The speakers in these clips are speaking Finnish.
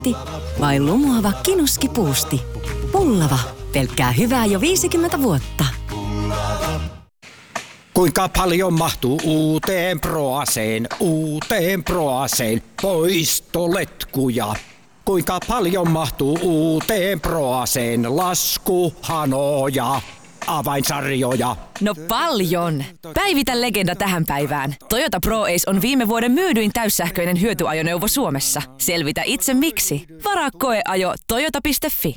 Setti vai lumoava Kinuski-puusti? Pullava. Pelkkää hyvää jo 50 vuotta. Kuinka paljon mahtuu uuteen Proaseen, poistoletkuja? Kuinka paljon mahtuu uuteen Proaseen, laskuhanoja, avainsarjoja? No paljon! Päivitä legenda tähän päivään. Toyota ProAce on viime vuoden myydyin täyssähköinen hyötyajoneuvo Suomessa. Selvitä itse miksi. Varaa koeajo toyota.fi.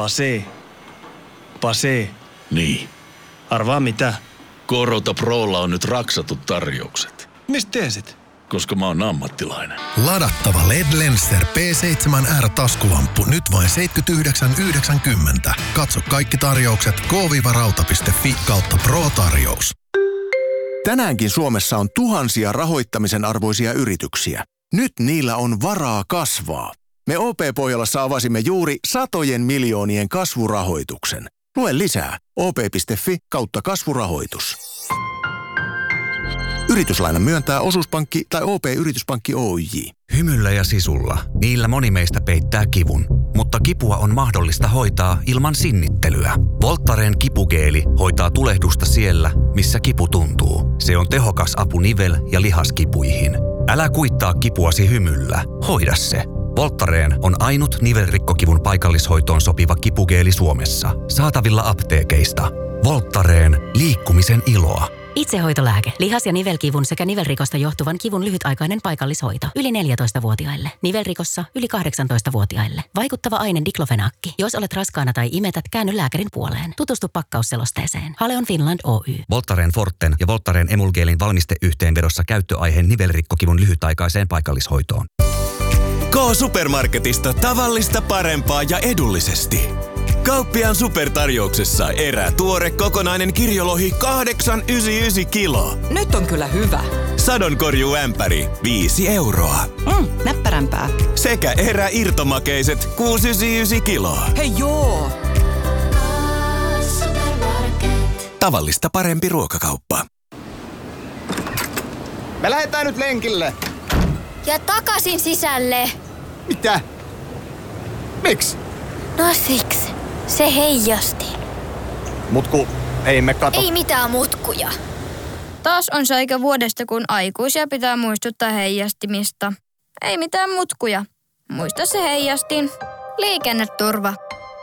Pase. Niin. Arvaa mitä? Korota Prolla on nyt raksatut tarjoukset. Mistä tiesit? Koska mä oon ammattilainen. Ladattava LED-Lenser P7R-taskulamppu nyt vain 79,90. Katso kaikki tarjoukset k-rauta.fi/pro-tarjous. Tänäänkin Suomessa on tuhansia rahoittamisen arvoisia yrityksiä. Nyt niillä on varaa kasvaa. Me OP-Pohjolassa avasimme juuri satojen miljoonien kasvurahoituksen. Lue lisää op.fi/kasvurahoitus. Yrityslainan myöntää osuuspankki tai OP-yrityspankki Oyj. Hymyllä ja sisulla. Niillä moni meistä peittää kivun. Mutta kipua on mahdollista hoitaa ilman sinnittelyä. Voltaren kipugeeli hoitaa tulehdusta siellä, missä kipu tuntuu. Se on tehokas apu nivel- ja lihaskipuihin. Älä kuittaa kipuasi hymyllä. Hoida se. Voltaren on ainut nivelrikkokivun paikallishoitoon sopiva kipugeeli Suomessa. Saatavilla apteekeista. Voltaren liikkumisen iloa. Itsehoitolääke. Lihas- ja nivelkivun sekä nivelrikosta johtuvan kivun lyhytaikainen paikallishoito. Yli 14-vuotiaille. Nivelrikossa yli 18-vuotiaille. Vaikuttava aine diklofenaakki. Jos olet raskaana tai imetät, käänny lääkärin puoleen. Tutustu pakkausselosteeseen. Haleon Finland Oy. Voltaren Forten ja Voltaren Emulgeelin valmisteyhteenvedossa käyttöaiheen nivelrikkokivun lyhytaikaiseen paikallishoitoon. K-Supermarketista tavallista parempaa ja edullisesti. Kauppiaan supertarjouksessa tuore kokonainen kirjolohi 8,99 kilo. Nyt on kyllä hyvä. Sadonkorjuämpäri 5 euroa. Näppärämpää. Sekä irtomakeiset 6,99 kiloa. Hei joo! Tavallista parempi ruokakauppa. Me lähdetään nyt lenkille. Ja takaisin sisälle. Mitä? Miksi? No siksi. Se heijasti. Mutku, ei me kato. Ei mitään mutkuja. Taas on se aika vuodesta, kun aikuisia pitää muistuttaa heijastimista. Ei mitään mutkuja. Muista se heijastin. Liikenneturva.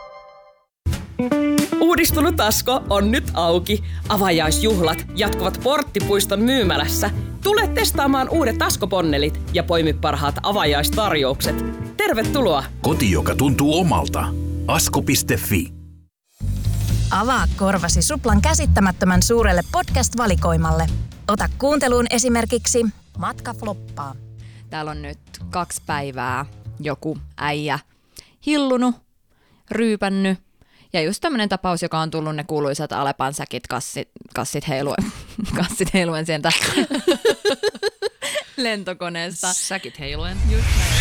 Uudistunut Asko on nyt auki. Avajaisjuhlat jatkuvat Porttipuiston myymälässä. Tule testaamaan uudet Asko-ponnelit ja poimi parhaat avajaistarjoukset. Tervetuloa! Koti, joka tuntuu omalta. Asko.fi. Avaa korvasi Suplan käsittämättömän suurelle podcast-valikoimalle. Ota kuunteluun esimerkiksi Matka floppaa. Täällä on nyt 2 päivää joku äijä hillunut, ryypännyt. Ja just tämmönen tapaus, joka on tullut ne kuuluisat Alepan säkit, kassit heiluen sieltä lentokoneesta. Säkit heiluen. Just näin.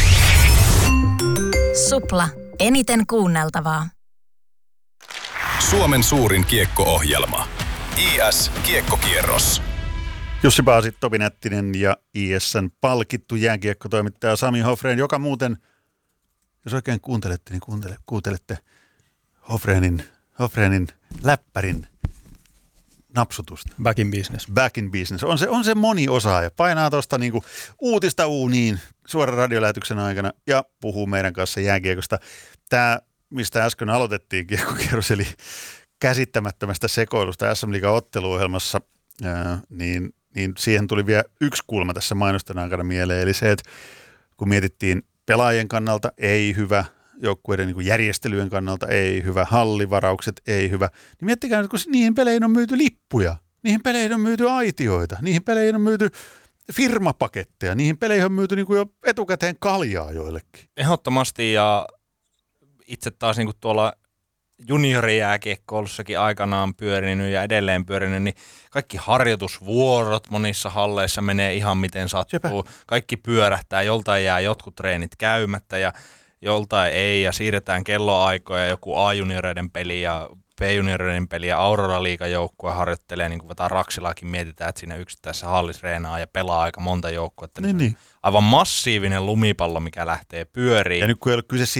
Supla. Eniten kuunneltavaa. Suomen suurin kiekko-ohjelma. IS Kiekkokierros. Jussi Paasi, Topi Nättinen ja ISN palkittu jääkiekkotoimittaja Sami Hofrén, joka muuten, jos oikein kuuntelette, niin kuuntelette Hofrénin läppärin napsutusta. Back in business. Back in business. On se moniosaaja. Painaa tuosta niinku uutista uuniin suoran radiolähetyksen aikana ja puhuu meidän kanssa jääkiekosta. Tämä, mistä äsken aloitettiin kiekkokierros, eli käsittämättömästä sekoilusta SM Liigan otteluohjelmassa, niin siihen tuli vielä yksi kulma tässä mainosten aikana mieleen. Eli se, että kun mietittiin pelaajien kannalta ei hyvä, joukkueiden niin kuin järjestelyjen kannalta ei hyvä, hallivaraukset ei hyvä, niin miettikää, että kun niihin peleihin on myyty lippuja, niihin peleihin on myyty aitioita, niihin peleihin on myyty firmapaketteja, niihin peleihin on myyty niin kuin jo etukäteen kaljaa joillekin. Ehdottomasti, ja itse taas niin kuin tuolla juniorijääkiekkoulussakin aikanaan pyörinyt ja edelleen pyörinyt, niin kaikki harjoitusvuorot monissa halleissa menee ihan miten sattuu. Kaikki pyörähtää, joltain jää jotkut treenit käymättä ja joltain ei, ja siirretään kelloaikoja, joku A-junioreiden peli ja B-junioreiden peliä, Aurora-liigajoukkue harjoittelee, niin kuin Raksilaakin mietitään, että siinä yksittäisessä hallis reenaa ja pelaa aika monta joukkuetta. Niin. Aivan massiivinen lumipallo, mikä lähtee pyöriin. Ja nyt kun ei ole kyse